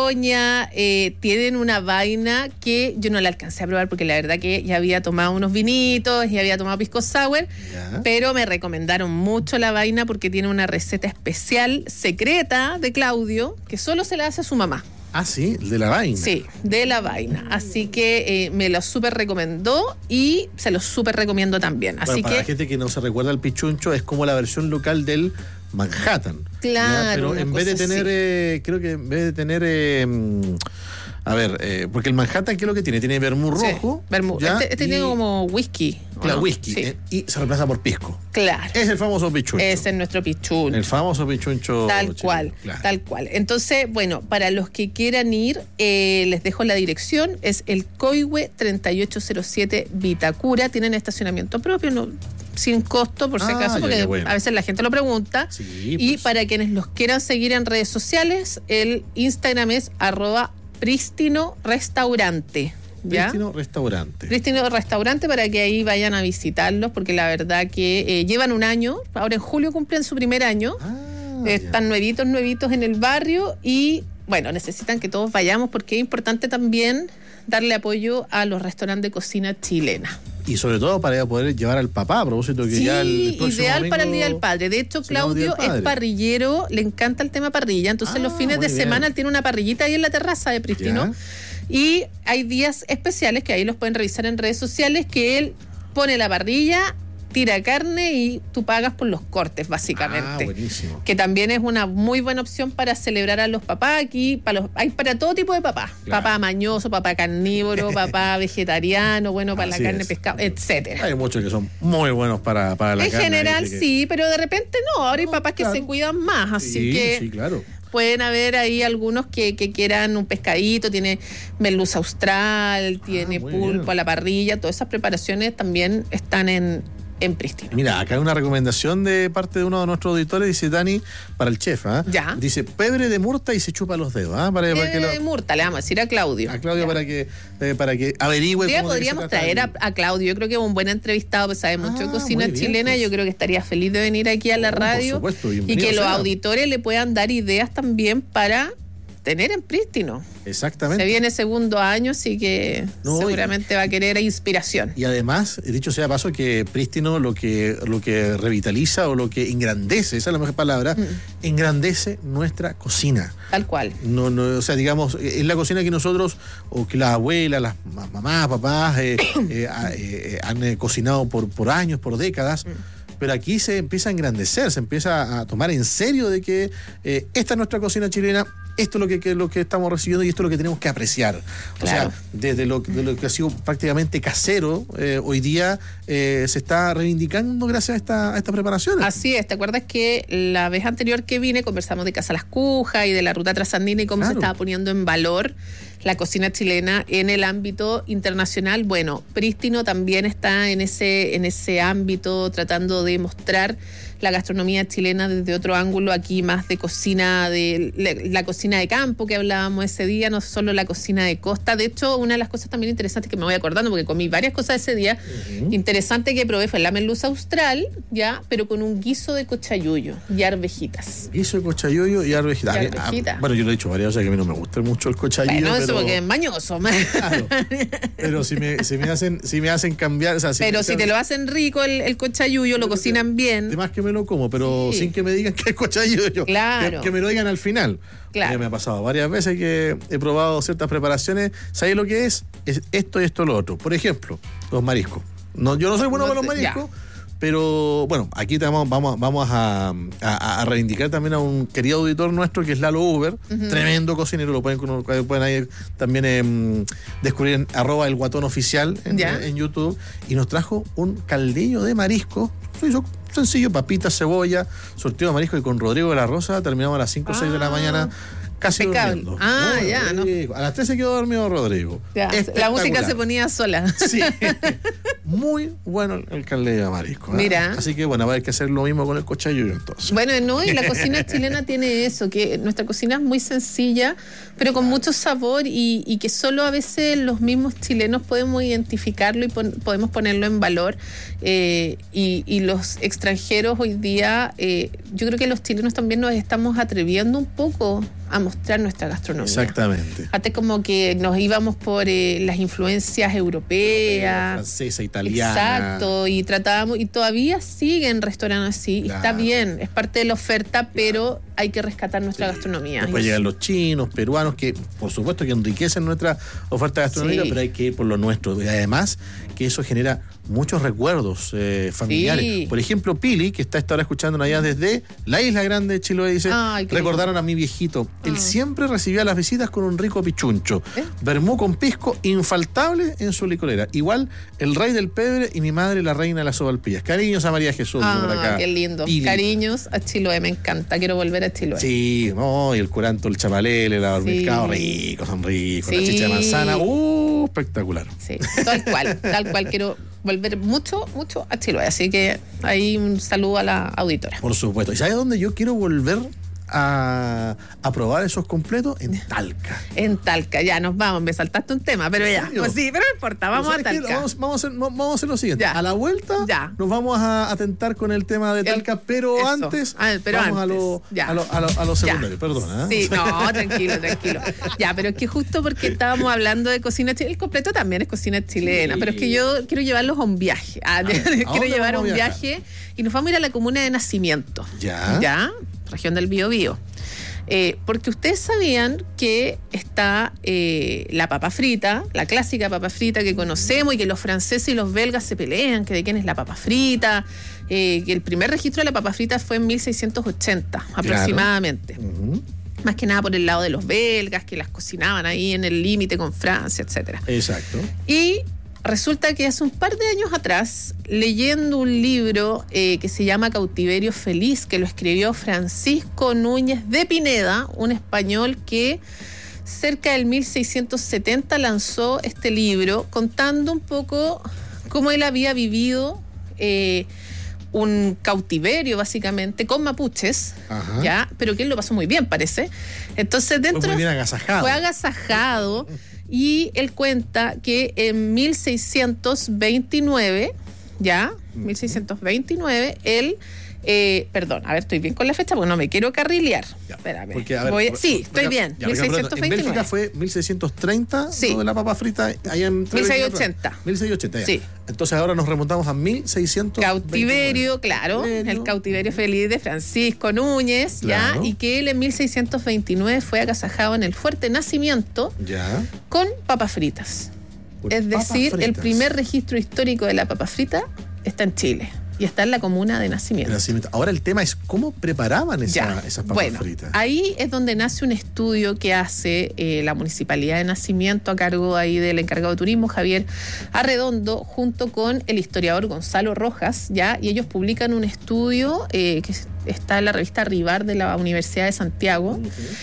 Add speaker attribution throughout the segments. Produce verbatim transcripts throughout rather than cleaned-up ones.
Speaker 1: Borgoña, eh, tienen una vaina que yo no la alcancé a probar porque la verdad que ya había tomado unos vinitos y había tomado pisco sour, ya. Pero me recomendaron mucho la vaina porque tiene una receta especial, secreta de Claudio, que solo se la hace a su mamá.
Speaker 2: Ah, sí, de la vaina.
Speaker 1: Sí, de la vaina. Así que eh, me lo súper recomendó y se lo súper recomiendo también. Así
Speaker 2: bueno, para
Speaker 1: que,
Speaker 2: la gente que no se recuerda, el pichuncho es como la versión local del Manhattan.
Speaker 1: Claro.
Speaker 2: ¿Ya? Pero en vez de tener, eh, creo que en vez de tener... Eh, A ver, eh, porque el Manhattan, ¿qué es lo que tiene? Tiene vermú rojo.
Speaker 1: Sí, vermú. Este, este
Speaker 2: y,
Speaker 1: tiene como whisky.
Speaker 2: Claro,
Speaker 1: ¿no?
Speaker 2: whisky.
Speaker 1: Sí.
Speaker 2: Eh, y se reemplaza por pisco.
Speaker 1: Claro.
Speaker 2: Es el famoso pichuncho.
Speaker 1: Ese es nuestro pichuncho.
Speaker 2: El famoso pichuncho.
Speaker 1: Tal
Speaker 2: chileno,
Speaker 1: cual,
Speaker 2: claro.
Speaker 1: tal cual. Entonces, bueno, para los que quieran ir, eh, les dejo la dirección. Es el Coihue treinta y ocho cero siete Vitacura. Tienen estacionamiento propio, no, sin costo, por si
Speaker 2: ah,
Speaker 1: acaso, porque
Speaker 2: bueno.
Speaker 1: a veces la gente lo pregunta.
Speaker 2: Sí,
Speaker 1: y
Speaker 2: pues.
Speaker 1: para quienes los quieran seguir en redes sociales, el Instagram es arroba Prístino Restaurante. ¿Ya?
Speaker 2: Prístino Restaurante.
Speaker 1: Prístino Restaurante para que ahí vayan a visitarlos, porque la verdad que eh, llevan un año, ahora en julio cumplen su primer año,
Speaker 2: Ah,
Speaker 1: están
Speaker 2: ya.
Speaker 1: nuevitos, nuevitos en el barrio y bueno, necesitan que todos vayamos porque es importante también darle apoyo a los restaurantes de cocina chilena.
Speaker 2: Y sobre todo para poder llevar al papá, a propósito que
Speaker 1: sí,
Speaker 2: ya el, el próximo
Speaker 1: ideal
Speaker 2: domingo,
Speaker 1: para el Día del Padre. De hecho, Claudio
Speaker 2: padre.
Speaker 1: es parrillero, le encanta el tema parrilla. Entonces,
Speaker 2: Ah,
Speaker 1: los fines de
Speaker 2: muy
Speaker 1: semana
Speaker 2: bien.
Speaker 1: él tiene una parrillita ahí en la terraza de Prístino.
Speaker 2: Ya.
Speaker 1: Y hay días especiales que ahí los pueden revisar en redes sociales, que él pone la parrilla, tira carne y tú pagas por los cortes, básicamente.
Speaker 2: Ah, buenísimo.
Speaker 1: Que también es una muy buena opción para celebrar a los papás aquí. Para los, hay para todo tipo de papás.
Speaker 2: Claro.
Speaker 1: Papá mañoso, papá carnívoro, papá vegetariano, bueno para
Speaker 2: Así
Speaker 1: la carne,
Speaker 2: es.
Speaker 1: pescado, etcétera.
Speaker 2: Hay muchos que son muy buenos para, para la
Speaker 1: En
Speaker 2: carne.
Speaker 1: general
Speaker 2: así que-
Speaker 1: sí, pero de repente no. Ahora hay
Speaker 2: No,
Speaker 1: papás
Speaker 2: claro.
Speaker 1: que se cuidan más, así
Speaker 2: sí,
Speaker 1: que
Speaker 2: sí, claro.
Speaker 1: pueden haber ahí algunos que, que quieran un pescadito, tiene merluza austral, tiene
Speaker 2: muy
Speaker 1: pulpo
Speaker 2: bien.
Speaker 1: a la parrilla, todas esas preparaciones también están en, en Prístino.
Speaker 2: Mira, acá hay una recomendación de parte de uno de nuestros auditores, dice Dani, para el chef, ¿ah?
Speaker 1: Ya.
Speaker 2: Dice, pebre de murta y se chupa los dedos, ¿ah? Para, para que
Speaker 1: Eh,
Speaker 2: lo,
Speaker 1: Murta, le vamos a decir a Claudio.
Speaker 2: a Claudio
Speaker 1: Ya.
Speaker 2: para que eh, para que averigüe
Speaker 1: Un día
Speaker 2: cómo de qué se
Speaker 1: podríamos
Speaker 2: trata
Speaker 1: traer a,
Speaker 2: el-
Speaker 1: a Claudio. Yo creo que es un buen entrevistado, pues sabe mucho de
Speaker 2: Ah,
Speaker 1: cocina
Speaker 2: muy bien,
Speaker 1: chilena.
Speaker 2: pues.
Speaker 1: Yo creo que estaría feliz de venir aquí a la
Speaker 2: Oh, por
Speaker 1: radio
Speaker 2: supuesto,
Speaker 1: y
Speaker 2: bienvenido
Speaker 1: que los
Speaker 2: sea.
Speaker 1: auditores le puedan dar ideas también para tener en Prístino.
Speaker 2: Exactamente.
Speaker 1: Se viene segundo año, así que
Speaker 2: No,
Speaker 1: seguramente va a querer inspiración.
Speaker 2: Y además, dicho sea de paso, que Prístino lo que, lo que revitaliza o lo que engrandece, esa es la mejor palabra,
Speaker 1: Mm.
Speaker 2: engrandece nuestra cocina.
Speaker 1: Tal cual.
Speaker 2: No, no, o sea, digamos, es la cocina que nosotros, o que las abuelas, las ma- mamás, papás, eh, eh, a- eh, han eh, cocinado por, por años, por décadas. Pero aquí se empieza a engrandecer, se empieza a tomar en serio de que eh, esta es nuestra cocina chilena, esto es lo que, que- lo que estamos recibiendo y esto es lo que tenemos que apreciar. O
Speaker 1: Claro.
Speaker 2: sea, desde lo, de lo que ha sido prácticamente casero, eh, hoy día eh, se está reivindicando gracias a, esta, a estas preparaciones.
Speaker 1: Así es, ¿te acuerdas que la vez anterior que vine conversamos de Casa Las Cujas y de la ruta trasandina y cómo
Speaker 2: Claro.
Speaker 1: se estaba poniendo en valor la cocina chilena en el ámbito internacional? Bueno, Prístino también está en ese, en ese ámbito tratando de mostrar la gastronomía chilena desde otro ángulo, aquí más de cocina, de la, la cocina de campo que hablábamos ese día, no solo la cocina de costa. De hecho, una de las cosas también interesantes que me voy acordando, porque comí varias cosas ese día,
Speaker 2: Ujú.
Speaker 1: interesante que probé fue la merluza austral, ya, pero con un guiso de cochayuyo y arvejitas.
Speaker 2: Guiso de cochayuyo y arvejita.
Speaker 1: Y
Speaker 2: A mí-
Speaker 1: arvejita.
Speaker 2: ah, bueno, yo lo he dicho varias veces que a mí no me gusta mucho el cochayuyo.
Speaker 1: Bueno, eso
Speaker 2: pero,
Speaker 1: porque es mañoso.
Speaker 2: claro, pero si me, si me hacen, si me hacen cambiar, o sea, si
Speaker 1: Pero
Speaker 2: me-
Speaker 1: si te lo hacen rico el, el cochayuyo, lo cocinan bien.
Speaker 2: Además que me lo como, pero
Speaker 1: Sí.
Speaker 2: sin que me digan que es cochayuyo.
Speaker 1: Claro.
Speaker 2: Que, que me lo digan al final.
Speaker 1: Claro.
Speaker 2: Porque me ha pasado varias veces que he probado ciertas preparaciones. ¿Sabéis lo que es? Es esto y esto lo otro. Por ejemplo, los mariscos. No, yo no soy bueno
Speaker 1: No
Speaker 2: para los
Speaker 1: te-
Speaker 2: mariscos. Pero bueno, aquí te vamos, vamos, vamos a, a- a reivindicar también a un querido auditor nuestro que es Lalo Uber,
Speaker 1: Ujú.
Speaker 2: tremendo cocinero, lo pueden, pueden ahí también em, descubrir en arroba el guatón oficial en,
Speaker 1: Ya.
Speaker 2: en YouTube, y nos trajo un caldillo de marisco, lo hizo sencillo, papitas, cebolla, surtido de marisco, y con Rodrigo de la Rosa terminamos a las cinco o seis de la
Speaker 1: Ah.
Speaker 2: mañana casi
Speaker 1: Impecable.
Speaker 2: durmiendo.
Speaker 1: Ah,
Speaker 2: Muy
Speaker 1: ya, ¿no?
Speaker 2: rico. A las tres se quedó dormido Rodrigo.
Speaker 1: Ya, la
Speaker 2: Espectacular.
Speaker 1: música se ponía sola.
Speaker 2: Sí, muy bueno el caldillo de marisco. ¿eh?
Speaker 1: Mira.
Speaker 2: Así que bueno, va a haber que hacer lo mismo con el cochayuyo entonces.
Speaker 1: Bueno, no, y la cocina chilena tiene eso, que nuestra cocina es muy sencilla, pero con mucho sabor y, y que solo a veces los mismos chilenos podemos identificarlo y pon- podemos ponerlo en valor. Eh, y, y los extranjeros hoy día, eh, yo creo que los chilenos también nos estamos atreviendo un poco a mostrar nuestra gastronomía.
Speaker 2: Exactamente.
Speaker 1: Antes como que nos íbamos por eh, las influencias europeas.
Speaker 2: Francesa, italiana.
Speaker 1: Exacto, y tratábamos, y todavía siguen restaurantes así,
Speaker 2: Claro.
Speaker 1: y está bien, es parte de la oferta, pero hay que rescatar nuestra
Speaker 2: Sí.
Speaker 1: gastronomía.
Speaker 2: Después
Speaker 1: Y
Speaker 2: llegan los chinos, peruanos, que por supuesto que enriquecen nuestra oferta gastronómica,
Speaker 1: Sí.
Speaker 2: pero hay que ir por lo nuestro. Y además que eso genera muchos recuerdos eh, familiares.
Speaker 1: Sí.
Speaker 2: Por ejemplo, Pili, que está esta hora escuchándonos allá desde la Isla Grande de Chiloé, dice,
Speaker 1: Ay, qué
Speaker 2: recordaron a mi viejito. Él
Speaker 1: Ah.
Speaker 2: siempre recibía las visitas con un rico pichuncho.
Speaker 1: ¿Eh?
Speaker 2: Vermú con pisco, infaltable en su licorera. Igual el rey del pebre y mi madre la reina de las sopaipillas. Cariños a María Jesús.
Speaker 1: Ah,
Speaker 2: por acá.
Speaker 1: qué lindo.
Speaker 2: Pili.
Speaker 1: Cariños a Chiloé, me encanta, quiero volver a Chiloé.
Speaker 2: Sí, no, y el curanto, el chapalele, el mercado,
Speaker 1: Sí.
Speaker 2: ricos, son ricos.
Speaker 1: Sí.
Speaker 2: La chicha de manzana, uh, espectacular.
Speaker 1: Sí, tal cual, tal cual, quiero volver mucho, mucho a Chiloé, así que ahí un saludo a la auditora.
Speaker 2: Por supuesto. ¿Y sabes dónde yo quiero volver a, a probar esos completos? En Talca.
Speaker 1: En Talca, ya nos vamos, me saltaste un tema, pero ya,
Speaker 2: serio?
Speaker 1: pues sí, pero no importa, vamos a
Speaker 2: ¿Sabes qué?
Speaker 1: Talca.
Speaker 2: Vamos, vamos a hacer, vamos a hacer lo siguiente.
Speaker 1: Ya.
Speaker 2: A la vuelta
Speaker 1: Ya.
Speaker 2: nos vamos a atentar con el tema de
Speaker 1: El-
Speaker 2: Talca, pero
Speaker 1: eso.
Speaker 2: antes
Speaker 1: Ah, pero
Speaker 2: vamos
Speaker 1: antes.
Speaker 2: a lo,
Speaker 1: Ya.
Speaker 2: a lo, a lo, a lo
Speaker 1: Ya.
Speaker 2: secundario. Perdona. ¿eh?
Speaker 1: Sí, no, tranquilo, tranquilo. Ya, pero es que justo porque estábamos hablando de cocina chilena, el completo también es cocina chilena,
Speaker 2: Sí.
Speaker 1: pero es que yo quiero llevarlos a un viaje. Ah,
Speaker 2: ¿a
Speaker 1: quiero
Speaker 2: dónde
Speaker 1: llevar a
Speaker 2: vamos
Speaker 1: un
Speaker 2: a viajar?
Speaker 1: viaje y nos vamos a ir a la comuna de Nacimiento.
Speaker 2: Ya.
Speaker 1: Ya, región del Biobío. Eh, porque ustedes sabían que está eh, la papa frita, la clásica papa frita que conocemos y que los franceses y los belgas se pelean, que de quién es la papa frita, eh, que el primer registro de la papa frita fue en mil seiscientos ochenta aproximadamente.
Speaker 2: Ujú.
Speaker 1: Más que nada por el lado de los belgas, que las cocinaban ahí en el límite con Francia, etcétera.
Speaker 2: Exacto.
Speaker 1: Y resulta que hace un par de años atrás, leyendo un libro eh, que se llama Cautiverio Feliz, que lo escribió Francisco Núñez de Pineda, un español que cerca del mil seiscientos setenta lanzó este libro contando un poco cómo él había vivido eh, un cautiverio básicamente con mapuches,
Speaker 2: Ajá.
Speaker 1: ya, pero que él lo pasó muy bien, parece. Entonces dentro
Speaker 2: Fue muy bien agasajado.
Speaker 1: fue agasajado y él cuenta que en mil seiscientos veintinueve, ya, mil seiscientos veintinueve, él, eh, perdón, a ver, estoy bien con la fecha porque no me quiero carrilear.
Speaker 2: Ya,
Speaker 1: Espérame.
Speaker 2: porque, a ver,
Speaker 1: Voy-
Speaker 2: por-
Speaker 1: sí,
Speaker 2: por-
Speaker 1: estoy
Speaker 2: ya,
Speaker 1: bien,
Speaker 2: ya,
Speaker 1: mil
Speaker 2: porque, perdón,
Speaker 1: seiscientos
Speaker 2: en Bélgica
Speaker 1: veintinueve.
Speaker 2: fue mil seiscientos treinta,
Speaker 1: Sí.
Speaker 2: lo de la papa frita, allá en
Speaker 1: mil seiscientos ochenta.
Speaker 2: mil seiscientos ochenta, ya.
Speaker 1: Sí.
Speaker 2: Entonces ahora nos remontamos a mil seiscientos
Speaker 1: Cautiverio, claro,
Speaker 2: Cautiverio.
Speaker 1: el cautiverio feliz de Francisco Núñez,
Speaker 2: Claro.
Speaker 1: ya, y que él en mil seiscientos veintinueve fue agasajado en el fuerte Nacimiento
Speaker 2: Ya.
Speaker 1: con papas fritas.
Speaker 2: Por
Speaker 1: Es
Speaker 2: papas
Speaker 1: decir, el
Speaker 2: fritas.
Speaker 1: primer registro histórico de la papa frita está en Chile y está en la comuna de Nacimiento.
Speaker 2: Nacimiento. Ahora el tema es cómo preparaban esa-
Speaker 1: Ya.
Speaker 2: esas papas
Speaker 1: Bueno,
Speaker 2: fritas.
Speaker 1: ahí es donde nace un estudio que hace eh, la Municipalidad de Nacimiento a cargo ahí del encargado de turismo, Javier Arredondo, junto con el historiador Gonzalo Rojas, ya, y ellos publican un estudio eh, que está en la revista Rivar de la Universidad de Santiago,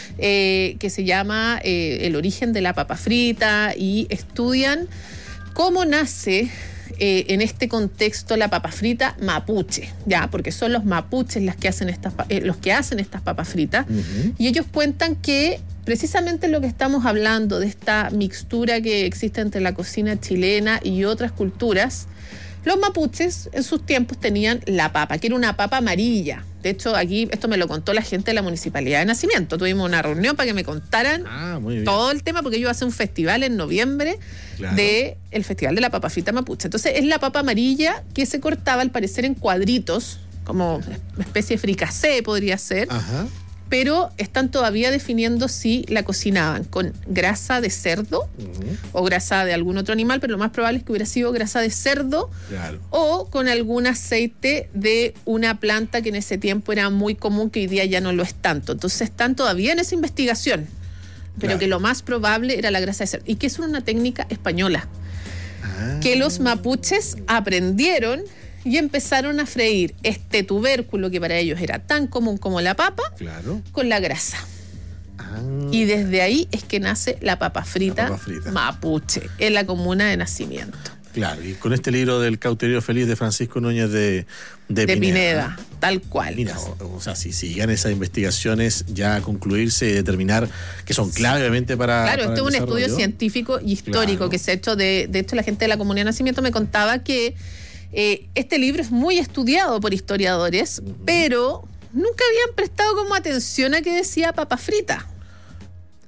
Speaker 1: eh, que se llama eh, El origen de la papa frita, y estudian cómo nace eh, en este contexto la papa frita mapuche, ya, porque son los mapuches las que hacen estas, pa- eh, los que hacen estas papas fritas,
Speaker 2: Ujú.
Speaker 1: y ellos cuentan que precisamente lo que estamos hablando de esta mixtura que existe entre la cocina chilena y otras culturas, los mapuches en sus tiempos tenían la papa, que era una papa amarilla. De hecho, aquí esto me lo contó la gente de la Municipalidad de Nacimiento. Tuvimos una reunión para que me contaran
Speaker 2: Ah, muy bien.
Speaker 1: todo el tema, porque ellos hacen un festival en noviembre
Speaker 2: Claro.
Speaker 1: de el Festival de la Papa Frita Mapuche. Entonces, es la papa amarilla que se cortaba, al parecer, en cuadritos, como especie de fricasé podría ser,
Speaker 2: Ajá.
Speaker 1: pero están todavía definiendo si la cocinaban con grasa de cerdo
Speaker 2: Ujú.
Speaker 1: o grasa de algún otro animal, pero lo más probable es que hubiera sido grasa de cerdo
Speaker 2: Claro.
Speaker 1: o con algún aceite de una planta que en ese tiempo era muy común, que hoy día ya no lo es tanto. Entonces están todavía en esa investigación, pero
Speaker 2: Claro.
Speaker 1: que lo más probable era la grasa de cerdo. Y que es una técnica española,
Speaker 2: Ah.
Speaker 1: que los mapuches aprendieron y empezaron a freír este tubérculo que para ellos era tan común como la papa,
Speaker 2: Claro.
Speaker 1: con la grasa.
Speaker 2: Ah.
Speaker 1: Y desde ahí es que nace la papa frita,
Speaker 2: La papa frita.
Speaker 1: mapuche, en la comuna de Nacimiento.
Speaker 2: Claro, y con este libro del Cautiverio Feliz de Francisco Núñez de, de,
Speaker 1: De
Speaker 2: Pineda.
Speaker 1: Pineda, tal cual.
Speaker 2: Mira, o, o sea, si sigan esas investigaciones ya a concluirse y determinar que son clave, obviamente, para.
Speaker 1: Claro,
Speaker 2: para
Speaker 1: esto es un
Speaker 2: el
Speaker 1: estudio
Speaker 2: desarrollo.
Speaker 1: científico y histórico
Speaker 2: Claro.
Speaker 1: que se ha hecho. De, de hecho, la gente de la comunidad de Nacimiento me contaba que eh, este libro es muy estudiado por historiadores,
Speaker 2: Ujú.
Speaker 1: pero nunca habían prestado como atención a que decía papa frita.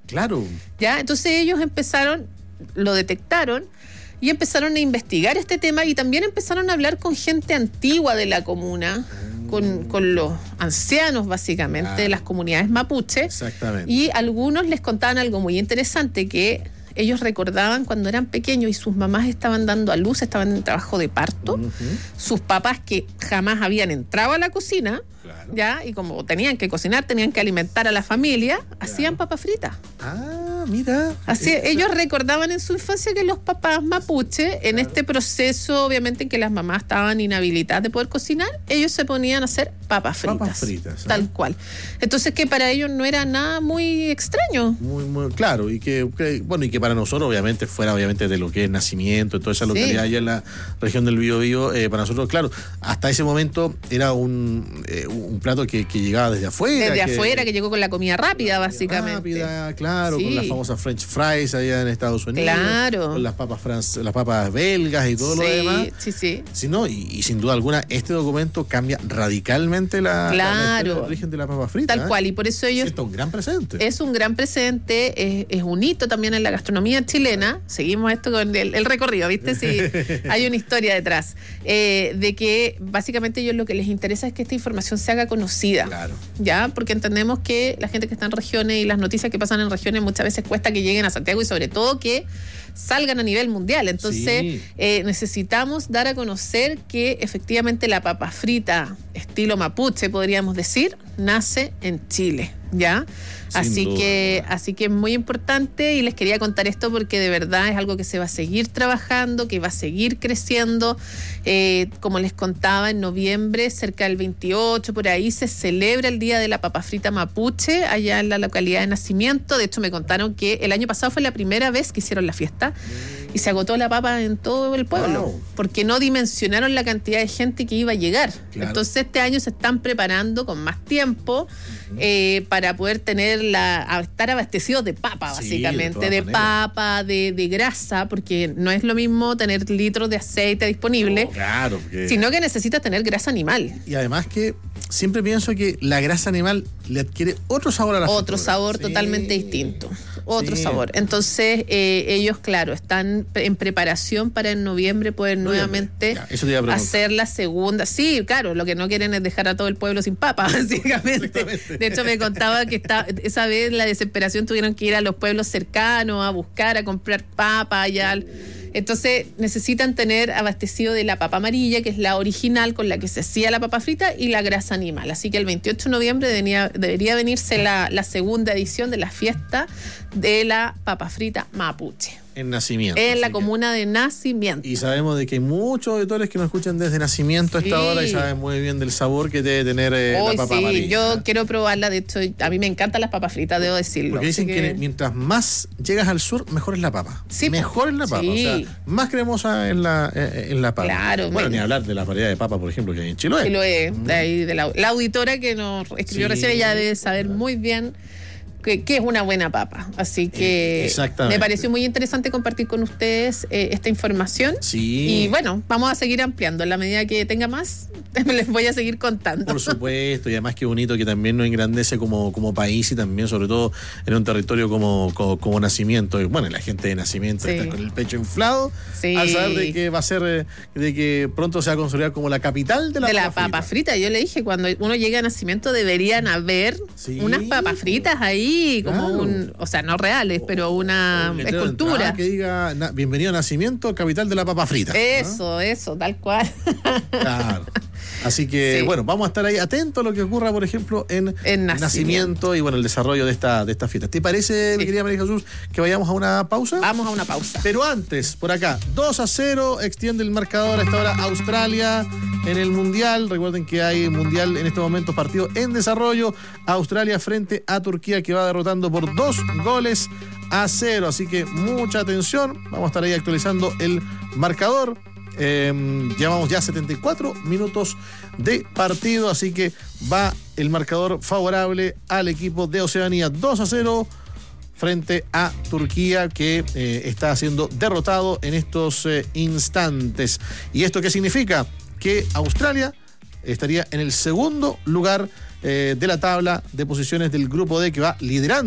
Speaker 2: Claro.
Speaker 1: ¿Ya? Entonces ellos empezaron, lo detectaron y empezaron a investigar este tema y también empezaron a hablar con gente antigua de la comuna, mm. con, con los ancianos básicamente claro. de las comunidades mapuche.
Speaker 2: Exactamente.
Speaker 1: Y algunos les contaban algo muy interesante, que ellos recordaban cuando eran pequeños y sus mamás estaban dando a luz, estaban en trabajo de parto, uh-huh. sus papás que jamás habían entrado a la cocina, claro. ya, y como tenían que cocinar, tenían que alimentar a la familia, claro. hacían papas fritas.
Speaker 2: Ah, mira.
Speaker 1: Así,
Speaker 2: es,
Speaker 1: ellos recordaban en su infancia que los papás mapuche, claro. en este proceso, obviamente, en que las mamás estaban inhabilitadas de poder cocinar, ellos se ponían a hacer papas fritas.
Speaker 2: Papas fritas. ¿eh?
Speaker 1: Tal cual. Entonces, que para ellos no era nada muy extraño.
Speaker 2: Muy, muy claro, y que, que bueno, y que para nosotros, obviamente, fuera obviamente de lo que es Nacimiento, toda esa localidad sí. allá en la región del Biobío, eh, para nosotros, claro, hasta ese momento era un, eh, un plato que, que llegaba desde afuera.
Speaker 1: Desde
Speaker 2: que,
Speaker 1: afuera, que llegó con la comida rápida, básicamente.
Speaker 2: Rápida, claro,
Speaker 1: sí.
Speaker 2: con las famosas French fries allá en Estados Unidos.
Speaker 1: Claro.
Speaker 2: Con las papas france, las papas belgas y todo
Speaker 1: sí,
Speaker 2: lo demás.
Speaker 1: Sí, sí,
Speaker 2: sí. No, y, y sin duda alguna, este documento cambia radicalmente la,
Speaker 1: claro.
Speaker 2: la, la origen de la papa frita.
Speaker 1: Tal
Speaker 2: ¿eh?
Speaker 1: cual, y por eso ellos...
Speaker 2: Sí, esto es un gran presente.
Speaker 1: Es un gran presente, es, es un hito también en la gastronomía chilena. Seguimos esto con el, el recorrido, ¿viste? Sí, hay una historia detrás. Eh, de que básicamente ellos lo que les interesa es que esta información se haga conocida.
Speaker 2: Claro.
Speaker 1: ¿Ya? Porque entendemos que la gente que está en regiones y las noticias que pasan en regiones muchas veces cuesta que lleguen a Santiago y sobre todo que salgan a nivel mundial. Entonces sí. eh, necesitamos dar a conocer que efectivamente la papa frita estilo mapuche, podríamos decir, nace en Chile, ¿ya?
Speaker 2: Sin
Speaker 1: así
Speaker 2: duda,
Speaker 1: que
Speaker 2: bueno.
Speaker 1: así que es muy importante y les quería contar esto porque de verdad es algo que se va a seguir trabajando, que va a seguir creciendo. Eh, como les contaba, en noviembre, cerca del veintiocho, por ahí se celebra el Día de la Papa Frita Mapuche, allá en la localidad de Nacimiento. De hecho, me contaron que el año pasado fue la primera vez que hicieron la fiesta y se agotó la papa en todo el pueblo, wow. porque no dimensionaron la cantidad de gente que iba a llegar. Claro. Entonces este año se están preparando con más tiempo uh-huh. eh, para poder tener la, estar abastecidos de papa, sí, básicamente, de, de papa, de, de grasa, porque no es lo mismo tener litros de aceite disponible,
Speaker 2: no, claro, porque...
Speaker 1: sino que necesitas tener grasa animal.
Speaker 2: Y además que siempre pienso que la grasa animal le adquiere otro sabor a la
Speaker 1: Otro
Speaker 2: fritura.
Speaker 1: sabor sí. totalmente distinto. Otro sí. sabor. Entonces, eh, ellos, claro, están en preparación para en noviembre poder noviembre. nuevamente
Speaker 2: ya, eso te iba a
Speaker 1: hacer la segunda. Sí, claro, lo que no quieren es dejar a todo el pueblo sin papa, básicamente. De hecho, me contaba que está, esa vez la desesperación tuvieron que ir a los pueblos cercanos a buscar, a comprar papa allá. Entonces necesitan tener abastecido de la papa amarilla, que es la original con la que se hacía la papa frita, y la grasa animal. Así que el veintiocho de noviembre debería, debería venirse la, la segunda edición de la fiesta de la papa frita mapuche.
Speaker 2: En Nacimiento.
Speaker 1: En la comuna de Nacimiento.
Speaker 2: Y sabemos de que hay muchos auditores que nos escuchan desde Nacimiento a esta sí. hora y saben muy bien del sabor que debe tener eh,
Speaker 1: Hoy,
Speaker 2: la papa
Speaker 1: sí,
Speaker 2: amarilla.
Speaker 1: Yo quiero probarla, de hecho, a mí me encantan las papas fritas, debo decirlo.
Speaker 2: Porque dicen que... que mientras más llegas al sur, mejor es la papa. Sí, mejor es la papa. Sí. O sea, más cremosa en la, eh, en la papa.
Speaker 1: Claro.
Speaker 2: Bueno,
Speaker 1: me...
Speaker 2: ni hablar de la variedad de papa, por ejemplo, que hay en Chiloé.
Speaker 1: Chiloé, mm. de ahí, de la, la auditora que nos escribió sí. recién, ella debe saber muy bien que, que es una buena papa. Así que me pareció muy interesante compartir con ustedes eh, esta información.
Speaker 2: Sí.
Speaker 1: Y bueno, vamos a seguir ampliando. En la medida que tenga más, les voy a seguir contando.
Speaker 2: Por supuesto, y además qué bonito que también nos engrandece como, como país y también sobre todo en un territorio como, como, como Nacimiento. Y bueno, la gente de Nacimiento sí. está con el pecho inflado sí. al saber de que va a ser, de que pronto se va a consolidar como la capital de la,
Speaker 1: de
Speaker 2: papa,
Speaker 1: la papa
Speaker 2: frita.
Speaker 1: frita. Yo le dije, cuando uno llega a Nacimiento deberían haber sí. unas papas fritas ahí. Como claro. un, o sea, no reales, pero una escultura
Speaker 2: que diga na, bienvenido a Nacimiento, capital de la papa frita.
Speaker 1: Eso,
Speaker 2: ¿no?
Speaker 1: eso, tal cual.
Speaker 2: Claro. Así que, sí. bueno, vamos a estar ahí atentos a lo que ocurra, por ejemplo, en,
Speaker 1: en nacimiento.
Speaker 2: nacimiento y, bueno, el desarrollo de esta, de esta fiesta. ¿Te parece, sí. mi querida María Jesús, que vayamos a una pausa?
Speaker 1: Vamos a una pausa.
Speaker 2: Pero antes, por acá, dos a cero, extiende el marcador a esta hora Australia en el Mundial. Recuerden que hay Mundial en estos momentos, partido en desarrollo. Australia frente a Turquía, que va derrotando por dos goles a cero. Así que mucha atención. Vamos a estar ahí actualizando el marcador. Eh, llevamos ya setenta y cuatro minutos de partido, así que va el marcador favorable al equipo de Oceanía, dos a cero frente a Turquía, que eh, está siendo derrotado en estos eh, instantes. ¿Y esto qué significa? Que Australia estaría en el segundo lugar eh, de la tabla de posiciones del grupo D, que va liderando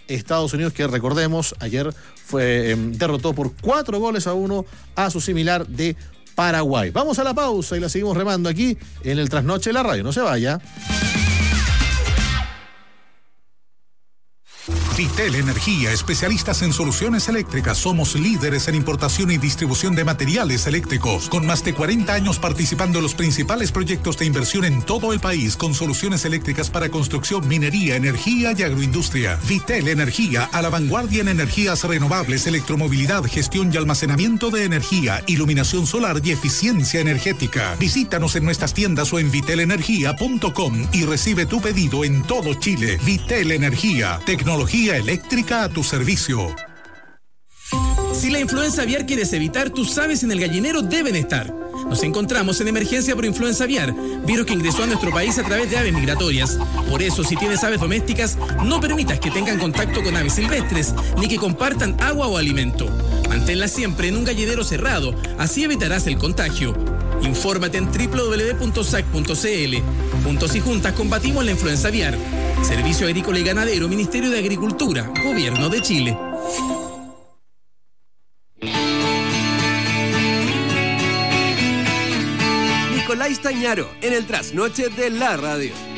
Speaker 2: Estados Unidos, que recordemos, ayer fue eh, derrotó por cuatro goles a uno a su similar de Paraguay. Vamos a la pausa y la seguimos remando aquí en el Trasnoche de la Radio. No se vaya.
Speaker 3: Vitel Energía, especialistas en soluciones eléctricas. Somos líderes en importación y distribución de materiales eléctricos, con más de cuarenta años participando en los principales proyectos de inversión en todo el país, con soluciones eléctricas para construcción, minería, energía y agroindustria. Vitel Energía, a la vanguardia en energías renovables, electromovilidad, gestión y almacenamiento de energía, iluminación solar y eficiencia energética. Visítanos en nuestras tiendas o en vitel energía punto com y recibe tu pedido en todo Chile. Vitel Energía, tecnología eléctrica a tu servicio.
Speaker 4: Si la influenza aviar quieres evitar, tus aves en el gallinero deben estar. Nos encontramos en emergencia por influenza aviar, virus que ingresó a nuestro país a través de aves migratorias. Por eso, si tienes aves domésticas, no permitas que tengan contacto con aves silvestres, ni que compartan agua o alimento. Manténlas siempre en un gallinero cerrado, así evitarás el contagio. Infórmate en doble u doble u doble u punto s a c punto c l. Juntos y juntas combatimos la influenza aviar. Servicio Agrícola y Ganadero, Ministerio de Agricultura, Gobierno de Chile.
Speaker 5: Nicolás Tañaro, en el Trasnoche de la Radio.